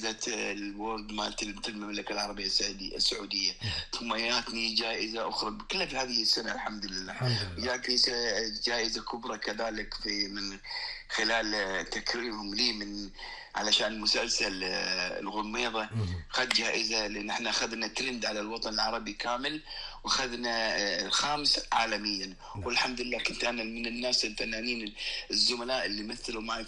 جائزة الوورد مالت المملكة العربية السعودية، ثم جاتني جائزة أخرى كلها في هذه السنة الحمد لله. جاتني جائزة كبرى كذلك من خلال تكريمهم لي من علشان مسلسل الغميضة. خد جائزة لأن احنا أخذنا ترند على الوطن العربي كامل، وأخذنا الخامس عالميا. والحمد لله كنت أنا من الناس الفنانين الزملاء اللي مثلوا معي